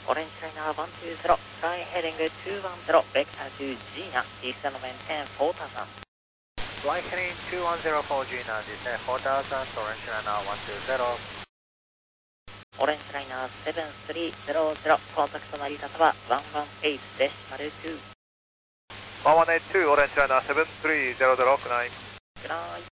Orange China 120, fly heading 210, vector to Gina, descend maintain 4000. Fly heading 210 for Gina, descend 4000, Orange China 120. Orange China 7300, contact 成り立たは118 decimal 2. 118-2, Orange China 7300, good night. Good night.